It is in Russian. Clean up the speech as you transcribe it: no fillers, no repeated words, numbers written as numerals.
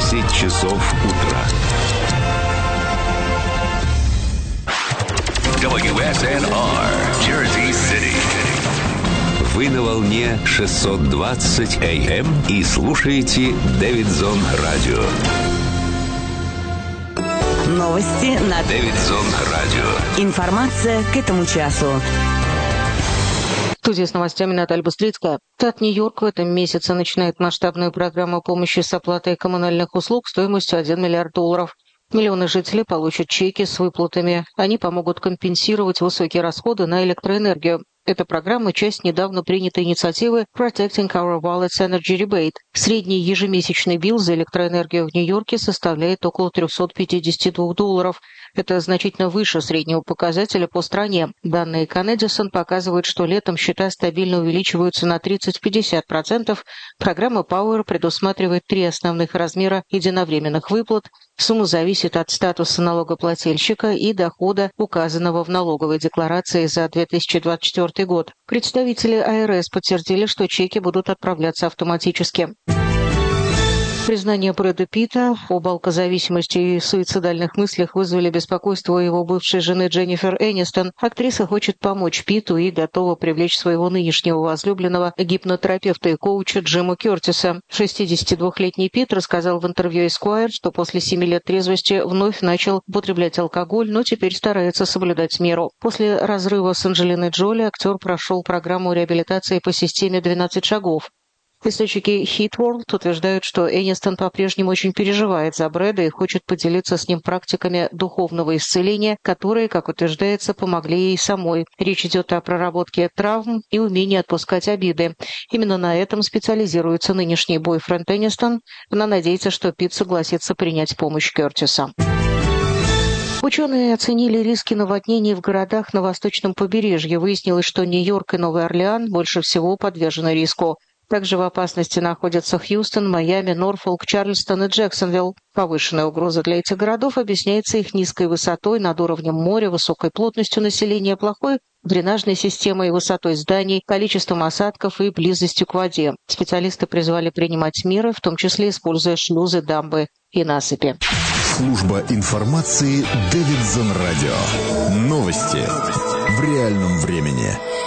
10 часов утра. WSNR, Jersey City. Вы на волне 620 AM и слушаете Дэвидсон Радио. Новости на Дэвидсон Радио. Информация к этому часу. В студии с новостями Наталья Быстрицкая. Штат Нью-Йорк в этом месяце начинает масштабную программу помощи с оплатой коммунальных услуг стоимостью $1 миллиард. Миллионы жителей получат чеки с выплатами. Они помогут компенсировать высокие расходы на электроэнергию. Эта программа – часть недавно принятой инициативы Protecting Our Wallets Energy Rebate. Средний ежемесячный билл за электроэнергию в Нью-Йорке составляет около $352. Это значительно выше среднего показателя по стране. Данные Con-Edison показывают, что летом счета стабильно увеличиваются на 30-50%. Программа Power предусматривает 3 основных размера единовременных выплат. Сумма зависит от статуса налогоплательщика и дохода, указанного в налоговой декларации за 2024 год. Представители АРС подтвердили, что чеки будут отправляться автоматически. Признание Брэда Питта об алкозависимости и суицидальных мыслях вызвали беспокойство у его бывшей жены Дженнифер Энистон. Актриса хочет помочь Питту и готова привлечь своего нынешнего возлюбленного, гипнотерапевта и коуча Джима Кертиса. 62-летний Питт рассказал в интервью Esquire, что после 7 лет трезвости вновь начал употреблять алкоголь, но теперь старается соблюдать меру. После разрыва с Анджелиной Джоли актер прошел программу реабилитации по системе 12 шагов. Источники Hit World утверждают, что Энистон по-прежнему очень переживает за Брэда и хочет поделиться с ним практиками духовного исцеления, которые, как утверждается, помогли ей самой. Речь идет о проработке травм и умении отпускать обиды. Именно на этом специализируется нынешний бойфренд Энистон. Она надеется, что Питт согласится принять помощь Кертиса. Ученые оценили риски наводнений в городах на восточном побережье. Выяснилось, что Нью-Йорк и Новый Орлеан больше всего подвержены риску. Также в опасности находятся Хьюстон, Майами, Норфолк, Чарльстон и Джексонвилл. Повышенная угроза для этих городов объясняется их низкой высотой над уровнем моря, высокой плотностью населения, плохой дренажной системой, высотой зданий, количеством осадков и близостью к воде. Специалисты призвали принимать меры, в том числе используя шлюзы, дамбы и насыпи. Служба информации Дэвидсон Радио. Новости в реальном времени.